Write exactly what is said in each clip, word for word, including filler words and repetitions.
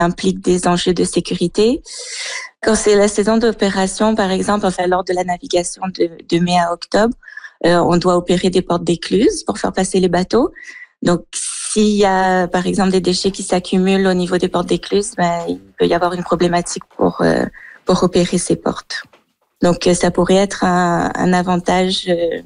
implique des enjeux de sécurité. Quand c'est la saison d'opération, par exemple, enfin, lors de la navigation de, de mai à octobre, euh, on doit opérer des portes d'écluse pour faire passer les bateaux. Donc, s'il y a, par exemple, des déchets qui s'accumulent au niveau des portes d'écluse, ben, il peut y avoir une problématique pour, euh, pour opérer ces portes. Donc, ça pourrait être un, un avantage euh,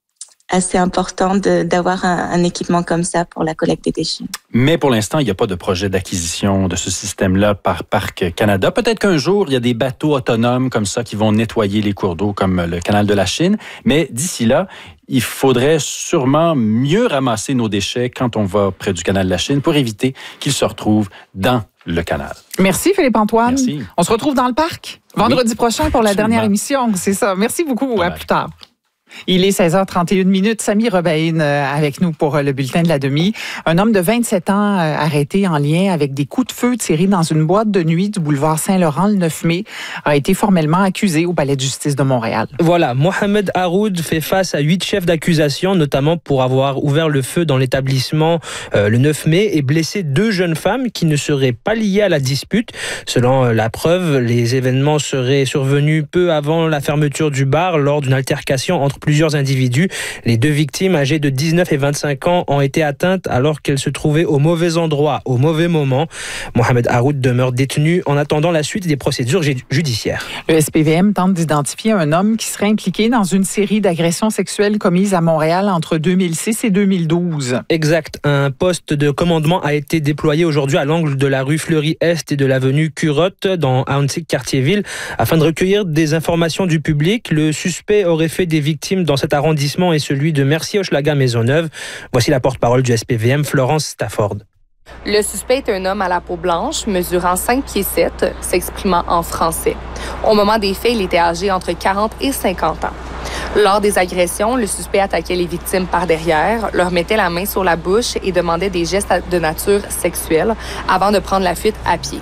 assez important de, d'avoir un, un équipement comme ça pour la collecte des déchets. Mais pour l'instant, il n'y a pas de projet d'acquisition de ce système-là par Parc Canada. Peut-être qu'un jour, il y a des bateaux autonomes comme ça qui vont nettoyer les cours d'eau comme le canal de la Chine. Mais d'ici là, il faudrait sûrement mieux ramasser nos déchets quand on va près du canal de la Chine pour éviter qu'ils se retrouvent dans le canal. Merci Philippe-Antoine. Merci. On se retrouve dans le parc vendredi oui, prochain pour la absolument. dernière émission. C'est ça. Merci beaucoup. Bye à bye. Plus tard. Il est seize heures trente et une minutes. Sami Rebaïn avec nous pour le bulletin de la demi. Un homme de vingt-sept ans arrêté en lien avec des coups de feu tirés dans une boîte de nuit du boulevard Saint-Laurent le neuf mai a été formellement accusé au palais de justice de Montréal. Voilà, Mohamed Haroud fait face à huit chefs d'accusation, notamment pour avoir ouvert le feu dans l'établissement euh, le neuf mai et blessé deux jeunes femmes qui ne seraient pas liées à la dispute. Selon euh, la preuve, les événements seraient survenus peu avant la fermeture du bar lors d'une altercation entre plusieurs individus. Les deux victimes, âgées de dix-neuf et vingt-cinq ans, ont été atteintes alors qu'elles se trouvaient au mauvais endroit, au mauvais moment. Mohamed Haroud demeure détenu en attendant la suite des procédures judiciaires. Le S P V M tente d'identifier un homme qui serait impliqué dans une série d'agressions sexuelles commises à Montréal entre deux mille six et deux mille douze. Exact. Un poste de commandement a été déployé aujourd'hui à l'angle de la rue Fleury-Est et de l'avenue Curotte dans Ahuntsic-Cartierville afin de recueillir des informations du public. Le suspect aurait fait des victimes dans cet arrondissement et celui de Mercier-Hochelaga-Maisonneuve. Voici la porte-parole du S P V M, Florence Stafford. Le suspect est un homme à la peau blanche, mesurant cinq pieds sept, s'exprimant en français. Au moment des faits, il était âgé entre quarante et cinquante ans. Lors des agressions, le suspect attaquait les victimes par derrière, leur mettait la main sur la bouche et demandait des gestes de nature sexuelle avant de prendre la fuite à pied.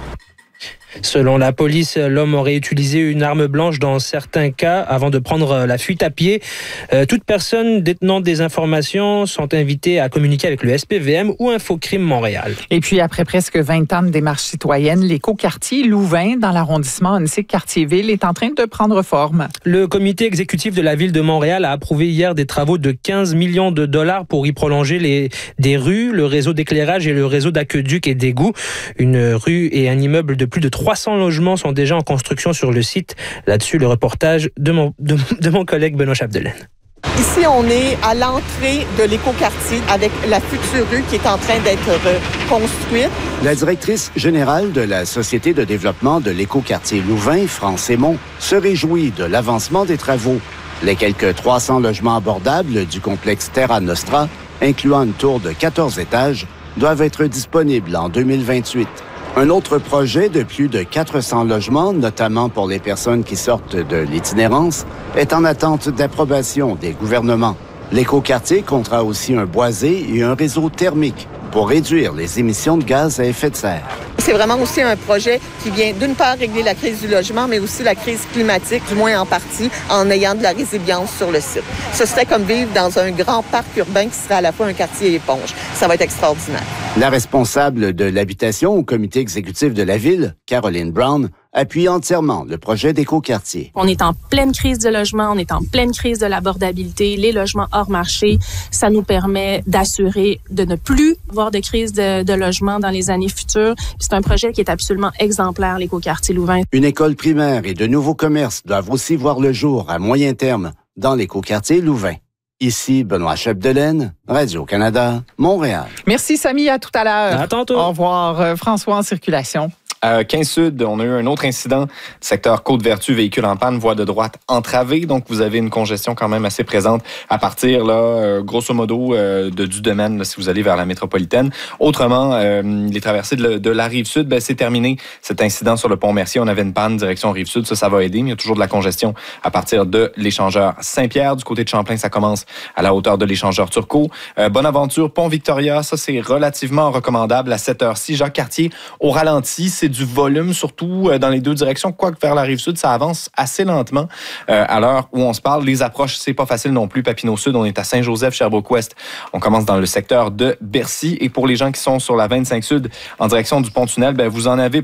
Selon la police, l'homme aurait utilisé une arme blanche dans certains cas avant de prendre la fuite à pied. Euh, toute personne détenant des informations sont invitées à communiquer avec le S P V M ou Infocrime Montréal. Et puis, après presque vingt ans de démarche citoyenne, l'écoquartier Louvain, dans l'arrondissement Ahuntsic-Cartierville, est en train de prendre forme. Le comité exécutif de la Ville de Montréal a approuvé hier des travaux de quinze millions de dollars pour y prolonger les, des rues, le réseau d'éclairage et le réseau d'aqueduc et d'égouts. Une rue et un immeuble de plus de trois cents logements sont déjà en construction sur le site. Là-dessus, le reportage de mon, de, de mon collègue Benoît Chapdelaine. Ici, on est à l'entrée de l'écoquartier avec la future rue qui est en train d'être construite. La directrice générale de la Société de développement de l'écoquartier Louvain, France Aymon, se réjouit de l'avancement des travaux. Les quelques trois cents logements abordables du complexe Terra Nostra, incluant une tour de quatorze étages, doivent être disponibles en deux mille vingt-huit. Un autre projet de plus de quatre cents logements, notamment pour les personnes qui sortent de l'itinérance, est en attente d'approbation des gouvernements. L'écoquartier comptera aussi un boisé et un réseau thermique pour réduire les émissions de gaz à effet de serre. C'est vraiment aussi un projet qui vient d'une part régler la crise du logement, mais aussi la crise climatique, du moins en partie, en ayant de la résilience sur le site. Ce serait comme vivre dans un grand parc urbain qui serait à la fois un quartier éponge. Ça va être extraordinaire. La responsable de l'habitation au comité exécutif de la Ville, Caroline Brown, appuie entièrement le projet d'écoquartier. On est en pleine crise de logement, on est en pleine crise de l'abordabilité, les logements hors marché. Ça nous permet d'assurer de ne plus avoir de crise de, de logement dans les années futures. C'est un projet qui est absolument exemplaire, l'écoquartier Louvain. Une école primaire et de nouveaux commerces doivent aussi voir le jour à moyen terme dans l'écoquartier Louvain. Ici Benoît Chapdelaine, Radio-Canada, Montréal. Merci Sami, à tout à l'heure. À tantôt. Au revoir. Euh, François en circulation. À quinze Sud, on a eu un autre incident. Secteur Côte-Vertu, véhicule en panne, voie de droite entravée. Donc, vous avez une congestion quand même assez présente à partir, là, euh, grosso modo, euh, de du domaine, là, si vous allez vers la métropolitaine. Autrement, euh, les traversées de, de la Rive-Sud, ben, c'est terminé. Cet incident sur le pont Mercier, on avait une panne direction Rive-Sud. Ça, ça va aider, mais il y a toujours de la congestion à partir de l'échangeur Saint-Pierre. Du côté de Champlain, ça commence à la hauteur de l'échangeur Turcot. Euh, Bonaventure, pont Victoria, ça, c'est relativement recommandable à cette heure-ci. Jacques-Cartier, au ralenti, c'est du volume, surtout dans les deux directions, quoique vers la Rive-Sud, ça avance assez lentement. Euh, à l'heure où on se parle, les approches, c'est pas facile non plus. Papineau-Sud, on est à Saint-Joseph, Sherbrooke-Ouest. On commence dans le secteur de Bercy. Et pour les gens qui sont sur la vingt-cinq Sud, en direction du pont-tunnel, ben, vous en avez